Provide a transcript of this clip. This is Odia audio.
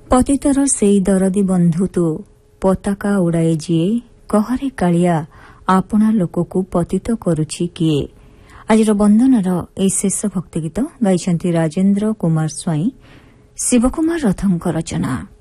ପତିତର ସେଇ ଦରଦୀ ବନ୍ଧୁ ତୁ ପତାକା ଉଡ଼ାଏ ଯିଏ କହରେ କାଳିଆ ଆପଣା ଲୋକକୁ ପତିତ କରୁଛି କିଏ। ଆଜିର ବନ୍ଦନାର ଏହି ଶେଷ ଭକ୍ତିଗୀତ ଗାଇଛନ୍ତି ରାଜେନ୍ଦ୍ର କୁମାର ସ୍ୱାଇଁ, ଶିବକୁମାର ରଥଙ୍କ ରଚନା।